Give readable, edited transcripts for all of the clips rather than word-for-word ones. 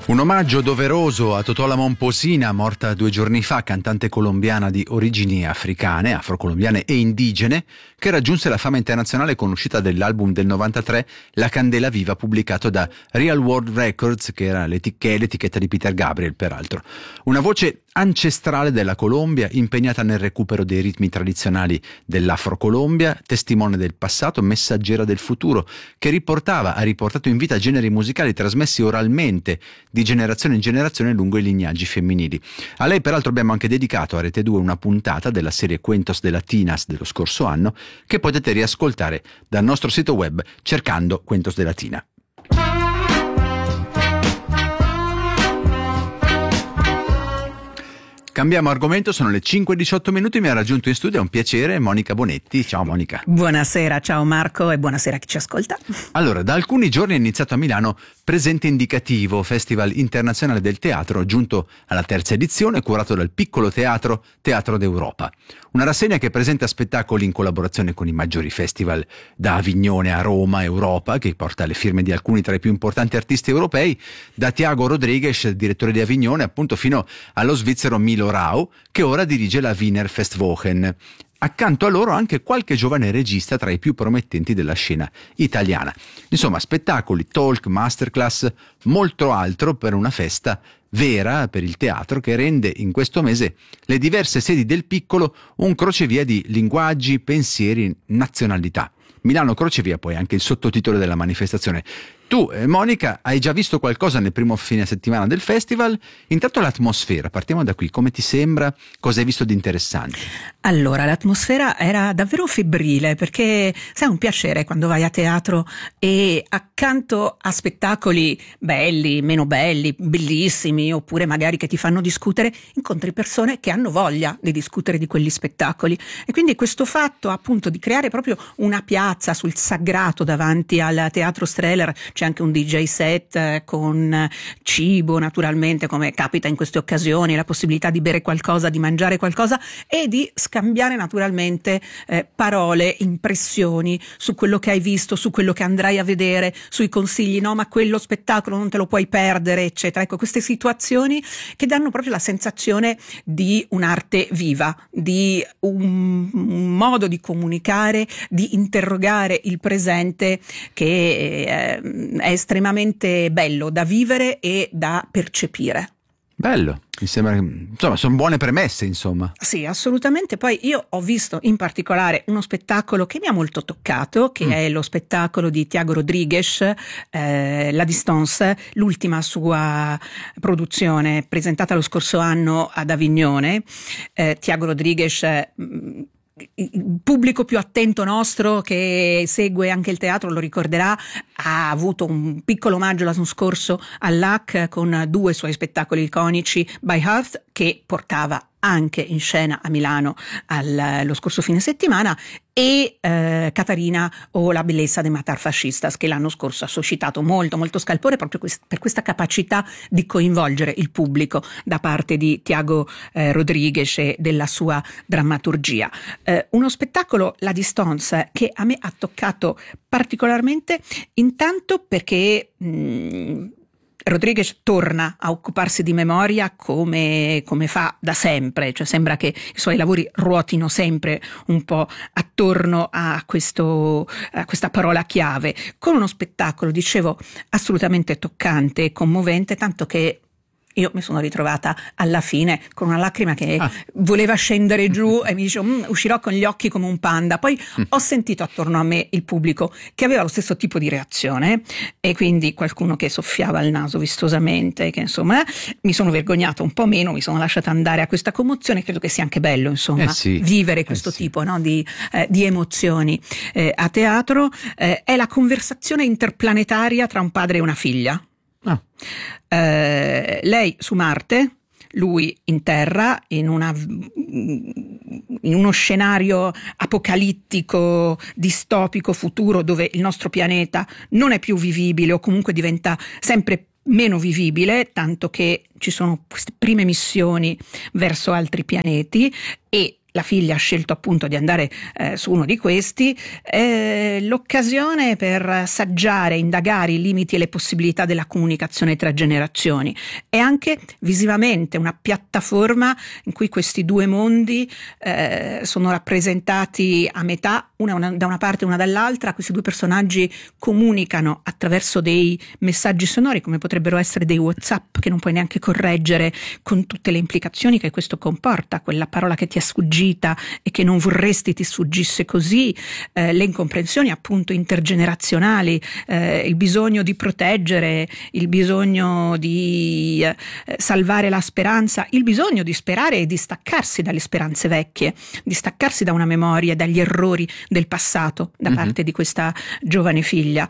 Un omaggio doveroso a Totò La Momposina, morta 2 giorni fa, cantante colombiana di origini africane, afrocolombiane e indigene, che raggiunse la fama internazionale con l'uscita dell'album del 93 La Candela Viva, pubblicato da Real World Records, che è l'etichetta di Peter Gabriel, peraltro. Una voce ancestrale della Colombia, impegnata nel recupero dei ritmi tradizionali dell'Afrocolombia, testimone del passato, messaggera del futuro, che ha riportato in vita generi musicali trasmessi oralmente di generazione in generazione lungo i lignaggi femminili. A lei peraltro abbiamo anche dedicato a Rete 2 una puntata della serie Cuentos de Latinas dello scorso anno, che potete riascoltare dal nostro sito web cercando Cuentos de Latina. Cambiamo argomento, sono le 5:18, mi ha raggiunto in studio, è un piacere, Monica Bonetti. Ciao Monica. Buonasera, ciao Marco e buonasera a chi ci ascolta. Allora, da alcuni giorni è iniziato a Milano Presente Indicativo, Festival Internazionale del Teatro, giunto alla 3ª edizione, curato dal Piccolo Teatro d'Europa. Una rassegna che presenta spettacoli in collaborazione con i maggiori festival, da Avignone a Roma, Europa, che porta le firme di alcuni tra i più importanti artisti europei, da Tiago Rodriguez, direttore di Avignone, appunto, fino allo svizzero Milo Rau, che ora dirige la Wiener Festwochen. Accanto a loro anche qualche giovane regista tra i più promettenti della scena italiana. Insomma, spettacoli, talk, masterclass, molto altro per una festa vera per il teatro che rende in questo mese le diverse sedi del Piccolo un crocevia di linguaggi, pensieri, nazionalità. Milano Crocevia, poi anche il sottotitolo della manifestazione. Tu, Monica, hai già visto qualcosa nel primo fine settimana del festival? Intanto l'atmosfera, partiamo da qui, come ti sembra? Cosa hai visto di interessante? Allora, l'atmosfera era davvero febbrile, perché sai, è un piacere quando vai a teatro e accanto a spettacoli belli, meno belli, bellissimi, oppure magari che ti fanno discutere, incontri persone che hanno voglia di discutere di quegli spettacoli. E quindi questo fatto appunto di creare proprio una piazza sul Sagrato davanti al Teatro Streller, c'è anche un DJ set con cibo naturalmente, come capita in queste occasioni, la possibilità di bere qualcosa, di mangiare qualcosa e di scambiare naturalmente parole, impressioni su quello che hai visto, su quello che andrai a vedere, sui consigli, no ma quello spettacolo non te lo puoi perdere, eccetera. Ecco, queste situazioni che danno proprio la sensazione di un'arte viva, di un modo di comunicare, di interrogare il presente che è estremamente bello da vivere e da percepire. Bello, mi sembra, insomma, sono buone premesse, insomma. Sì, assolutamente. Poi io ho visto in particolare uno spettacolo che mi ha molto toccato, che è lo spettacolo di Tiago Rodriguez, La Distance, l'ultima sua produzione presentata lo scorso anno ad Avignone. Tiago Rodriguez, il pubblico più attento nostro che segue anche il teatro lo ricorderà, ha avuto un piccolo omaggio l'anno scorso all'AC con 2 suoi spettacoli iconici, By Heart, che portava anche in scena a Milano lo scorso fine settimana, e Catarina o La Bellezza de Matar Fascistas, che l'anno scorso ha suscitato molto molto scalpore proprio per questa capacità di coinvolgere il pubblico da parte di Tiago Rodriguez e della sua drammaturgia. Uno spettacolo, La Distance, che a me ha toccato particolarmente, intanto perché Rodriguez torna a occuparsi di memoria come fa da sempre, cioè sembra che i suoi lavori ruotino sempre un po' attorno a questa parola chiave, con uno spettacolo, dicevo, assolutamente toccante e commovente, tanto che io mi sono ritrovata alla fine con una lacrima che voleva scendere giù e mi dicevo uscirò con gli occhi come un panda. Poi ho sentito attorno a me il pubblico che aveva lo stesso tipo di reazione, e quindi qualcuno che soffiava il naso vistosamente, che insomma mi sono vergognata un po' meno, mi sono lasciata andare a questa commozione. Credo che sia anche bello, insomma, vivere questo tipo, no, di emozioni a teatro. È la conversazione interplanetaria tra un padre e una figlia. Lei su Marte, lui in Terra, in uno scenario apocalittico, distopico, futuro, dove il nostro pianeta non è più vivibile o comunque diventa sempre meno vivibile, tanto che ci sono queste prime missioni verso altri pianeti, e la figlia ha scelto appunto di andare su uno di questi, l'occasione per assaggiare, indagare i limiti e le possibilità della comunicazione tra generazioni, e anche visivamente una piattaforma in cui questi due mondi sono rappresentati a metà, una da una parte e una dall'altra. Questi due personaggi comunicano attraverso dei messaggi sonori, come potrebbero essere dei WhatsApp che non puoi neanche correggere, con tutte le implicazioni che questo comporta, quella parola che ti è sfuggita e che non vorresti ti sfuggisse così, le incomprensioni appunto intergenerazionali, il bisogno di proteggere, il bisogno di salvare la speranza, il bisogno di sperare e di staccarsi dalle speranze vecchie, di staccarsi da una memoria, dagli errori del passato da parte di questa giovane figlia,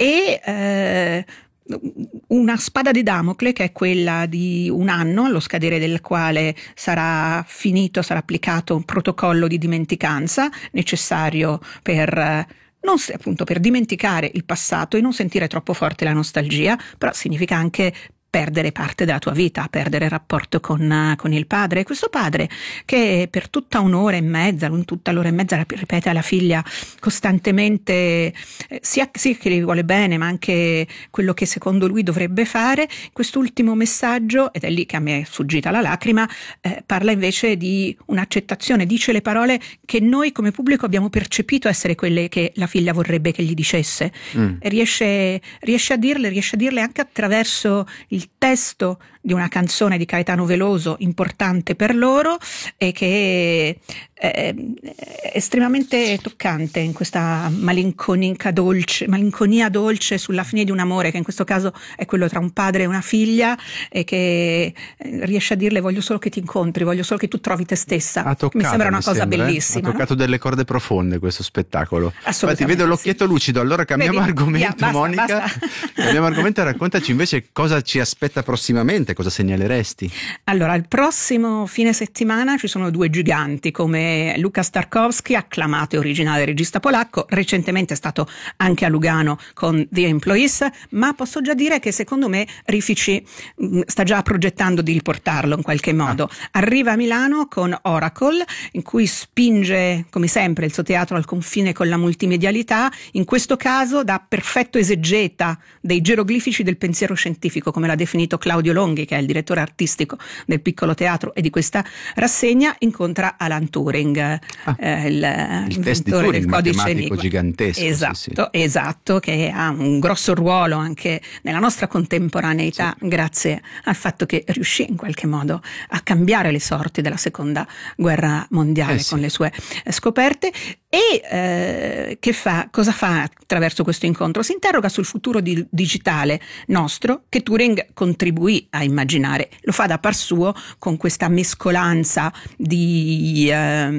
e una spada di Damocle che è quella di un anno, allo scadere del quale sarà applicato un protocollo di dimenticanza necessario per appunto per dimenticare il passato e non sentire troppo forte la nostalgia, però significa anche perdere parte della tua vita, perdere il rapporto con il padre. E questo padre che per tutta un'ora e mezza, tutta l'ora e mezza, ripete alla figlia costantemente sia che gli vuole bene, ma anche quello che secondo lui dovrebbe fare. Quest'ultimo messaggio, ed è lì che a me è sfuggita la lacrima, parla invece di un'accettazione, dice le parole che noi come pubblico abbiamo percepito essere quelle che la figlia vorrebbe che gli dicesse. E riesce a dirle anche attraverso il testo di una canzone di Caetano Veloso importante per loro, e che è estremamente toccante in questa malinconia dolce sulla fine di un amore, che in questo caso è quello tra un padre e una figlia, e che riesce a dirle: voglio solo che ti incontri, voglio solo che tu trovi te stessa. Mi sembra una cosa bellissima. Ha toccato delle corde profonde questo spettacolo. Infatti vedo l'occhietto lucido. Allora cambiamo argomento, basta, Monica. Basta. Cambiamo argomento e raccontaci invece cosa ci aspetta prossimamente, cosa segnaleresti? Allora, il prossimo fine settimana ci sono due giganti come Luca Starkowski, acclamato e originale regista polacco, recentemente è stato anche a Lugano con The Employees, ma posso già dire che secondo me Rifici sta già progettando di riportarlo in qualche modo. Arriva a Milano con Oracle, in cui spinge come sempre il suo teatro al confine con la multimedialità, in questo caso da perfetto esegeta dei geroglifici del pensiero scientifico, come l'ha definito Claudio Longhi, che è il direttore artistico del Piccolo Teatro e di questa rassegna. Incontra Alan Turing, il test di Turing, Turing, matematico gigantesco. Esatto, che ha un grosso ruolo anche nella nostra contemporaneità, grazie al fatto che riuscì in qualche modo a cambiare le sorti della seconda guerra mondiale con le sue scoperte. E cosa fa attraverso questo incontro? Si interroga sul futuro digitale nostro che Turing contribuì a immaginare. Lo fa da par suo con questa mescolanza di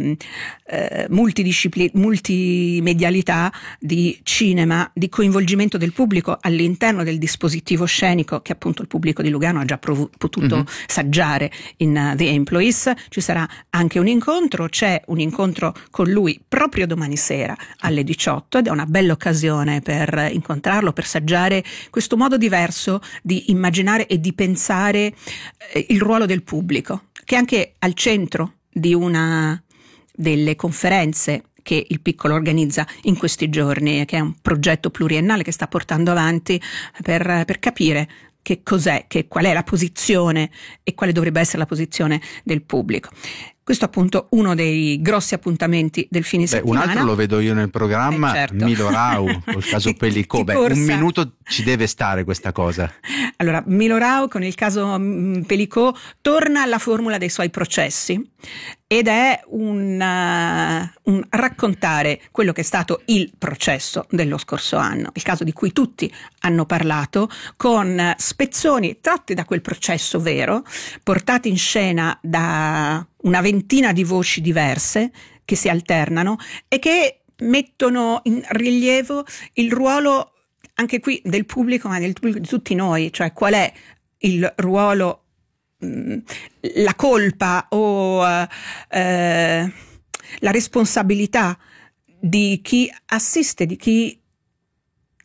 multimedialità, di cinema, di coinvolgimento del pubblico all'interno del dispositivo scenico che appunto il pubblico di Lugano ha già potuto saggiare in The Employees. Ci sarà anche un incontro, c'è un incontro con lui proprio domani sera alle 18, ed è una bella occasione per incontrarlo, per saggiare questo modo diverso di immaginare e di pensare il ruolo del pubblico, che è anche al centro di una delle conferenze che il Piccolo organizza in questi giorni, che è un progetto pluriennale che sta portando avanti per capire che cos'è, qual è la posizione e quale dovrebbe essere la posizione del pubblico. Questo è appunto uno dei grossi appuntamenti del fine settimana. Un altro lo vedo io nel programma, certo. Milo Rau, col caso Pellicò. Un minuto ci deve stare questa cosa. Allora, Milo Rau con il caso Pellicò torna alla formula dei suoi processi, ed è un raccontare quello che è stato il processo dello scorso anno, il caso di cui tutti hanno parlato, con spezzoni tratti da quel processo vero, portati in scena da una ventina di voci diverse che si alternano e che mettono in rilievo il ruolo anche qui del pubblico, ma del pubblico di tutti noi, cioè qual è il ruolo, la colpa o la responsabilità di chi assiste, di chi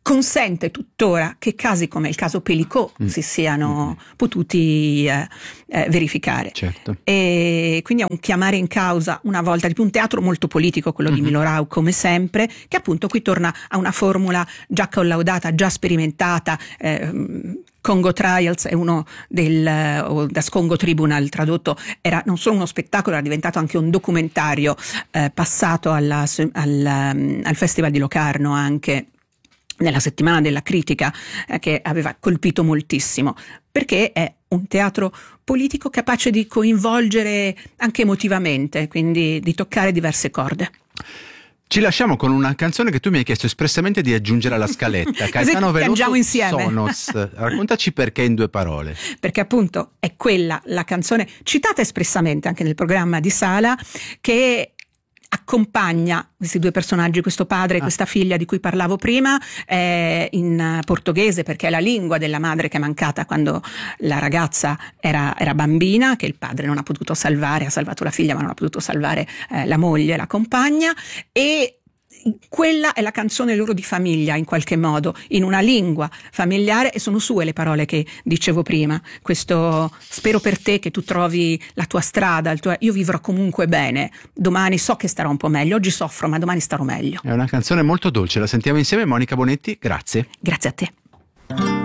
consente tuttora che casi come il caso Pelicot si siano potuti verificare. Certo. E quindi è un chiamare in causa una volta di più un teatro molto politico, quello di Milorau, come sempre, che appunto qui torna a una formula già collaudata, già sperimentata. Congo Trials è uno o Das Congo Tribunal tradotto, era non solo uno spettacolo, era diventato anche un documentario passato al Festival di Locarno anche nella settimana della critica, che aveva colpito moltissimo, perché è un teatro politico capace di coinvolgere anche emotivamente, quindi di toccare diverse corde. Ci lasciamo con una canzone che tu mi hai chiesto espressamente di aggiungere alla scaletta. Caetano Veloso, insieme. Sonos. Raccontaci perché in 2 parole. Perché appunto è quella la canzone citata espressamente anche nel programma di Sala, che accompagna questi 2 personaggi, questo padre e questa figlia di cui parlavo prima, in portoghese, perché è la lingua della madre che è mancata quando la ragazza era bambina, che il padre non ha potuto salvare, ha salvato la figlia ma non ha potuto salvare la moglie, la compagna, e quella è la canzone loro di famiglia in qualche modo, in una lingua familiare, e sono sue le parole che dicevo prima, questo spero per te che tu trovi la tua strada, io vivrò comunque bene, domani so che starò un po' meglio, oggi soffro ma domani starò meglio. È una canzone molto dolce, la sentiamo insieme. Monica Bonetti, grazie. Grazie a te.